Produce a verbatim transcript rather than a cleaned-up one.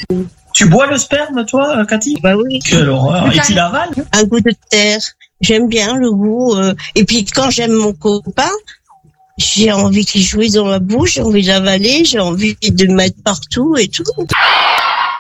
Tu bois le sperme, toi, Cathy? Bah oui. Quelle horreur. Et tu l'avales? Un goût de terre. J'aime bien le goût. Euh... Et puis quand j'aime mon copain, j'ai envie qu'il jouisse dans ma bouche, j'ai envie d'avaler, j'ai envie de mettre partout et tout.